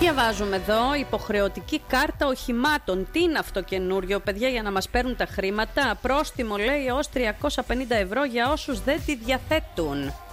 διαβάζουμε εδώ, υποχρεωτική κάρτα οχημάτων. Τι είναι αυτό καινούριο, παιδιά, για να μας παίρνουν τα χρήματα? Πρόστιμο, λέει, ως 350 ευρώ για όσους δεν τη διαθέτουν.